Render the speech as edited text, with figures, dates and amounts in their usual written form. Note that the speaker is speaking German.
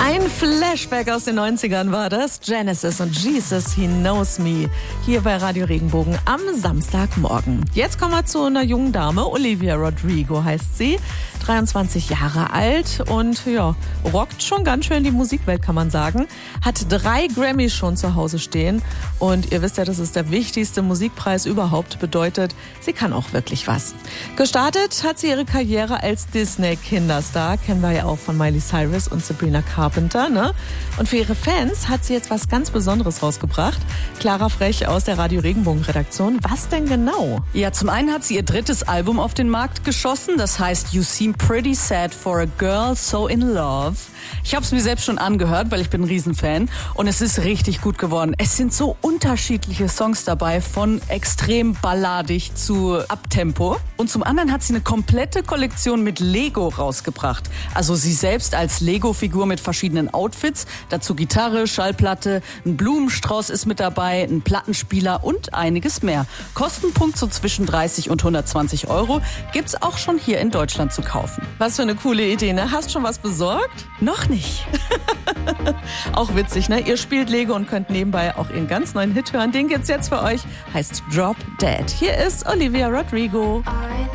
Ein Flashback aus den 90ern war das. Genesis und Jesus, He Knows Me. Hier bei Radio Regenbogen am Samstagmorgen. Jetzt kommen wir zu einer jungen Dame. Olivia Rodrigo heißt sie. 23 Jahre alt und ja, rockt schon ganz schön die Musikwelt, kann man sagen. Hat 3 Grammys schon zu Hause stehen. Und ihr wisst ja, das ist der wichtigste Musikpreis überhaupt. Bedeutet, sie kann auch wirklich was. Gestartet hat sie ihre Karriere als Disney-Kinderstar. Kennen wir ja auch von Miley Cyrus und Sabrina Carpenter, ne? Und für ihre Fans hat sie jetzt was ganz Besonderes rausgebracht. Clara Frech aus der Radio Regenbogen-Redaktion. Was denn genau? Ja, zum einen hat sie ihr 3. Album auf den Markt geschossen. Das heißt You Seem Pretty Sad for a Girl So in Love. Ich habe es mir selbst schon angehört, weil ich bin ein Riesenfan. Und es ist richtig gut geworden. Es sind so unterschiedliche Songs dabei, von extrem balladig zu Uptempo. Und zum anderen hat sie eine komplette Kollektion mit Lego rausgebracht. Also sie selbst als Lego-Figur mit verschiedenen Outfits. Dazu Gitarre, Schallplatte, ein Blumenstrauß ist mit dabei, ein Plattenspieler und einiges mehr. Kostenpunkt so zwischen 30 und 120 €. Gibt's auch schon hier in Deutschland zu kaufen. Was für eine coole Idee, ne? Hast schon was besorgt? Noch nicht. Auch witzig, ne? Ihr spielt Lego und könnt nebenbei auch ihren ganz neuen Hit hören. Den gibt's jetzt für euch. Heißt Drop Dead. Hier ist Olivia Rodrigo.